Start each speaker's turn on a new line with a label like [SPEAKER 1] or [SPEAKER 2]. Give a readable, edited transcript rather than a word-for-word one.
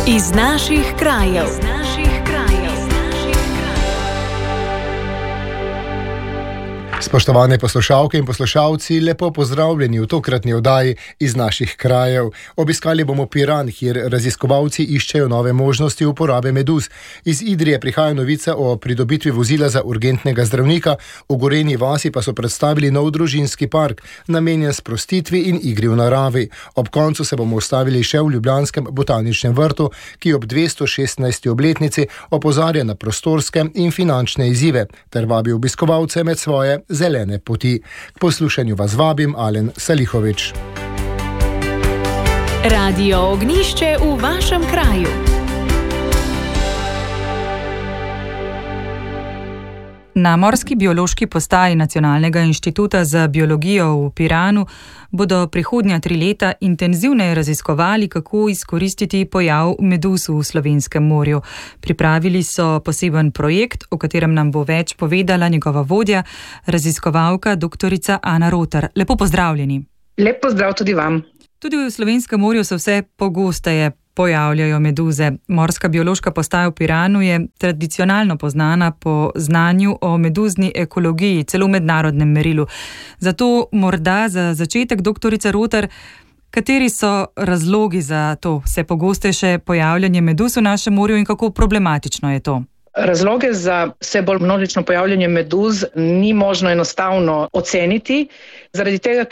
[SPEAKER 1] Iz naših krajev.
[SPEAKER 2] Spoštovane poslušalke in poslušalci, lepo pozdravljeni v tokratni oddaji Iz naših krajev. Obiskali bomo Piran, kjer raziskovalci iščejo nove možnosti uporabe meduz. Iz Idrije prihaja novica o pridobitvi vozila za urgentnega zdravnika, v Gorenji vasi pa so predstavili nov družinski park, namenjen sprostitvi in igri v naravi. Ob koncu se bomo ustavili še v ljubljanskem botaničnem vrtu, ki ob 216. obletnici opozarja na prostorske in finančne izzive, ter vabi obiskovalce med svoje zelene poti. K poslušanju vas vabim, Alen Salihovič.
[SPEAKER 1] Radio Ognjišče v vašem kraju.
[SPEAKER 3] Na Morski biološki postaji Nacionalnega inštituta za biologijo v Piranu bodo prihodnja 3 leta intenzivneje raziskovali, kako izkoristiti pojav meduz v slovenskem morju. Pripravili so poseben projekt, o katerem nam bo več povedala njegova vodja, raziskovalka doktorica Ana Rotar. Lepo pozdravljeni.
[SPEAKER 4] Lep pozdrav tudi vam.
[SPEAKER 3] Tudi v slovenskem morju se vse pogosteje pojavljajo meduze. Morska biološka postaja v Piranu je tradicionalno poznana po znanju o meduzni ekologiji, celo v mednarodnem merilu. Zato morda za začetek, doktorica Rotar, kateri so razlogi za to vse pogostejše pojavljanje meduz v našem morju in kako problematično je to?
[SPEAKER 4] Razloge za vse bolj množično pojavljanje meduz ni možno enostavno oceniti, zaradi tega,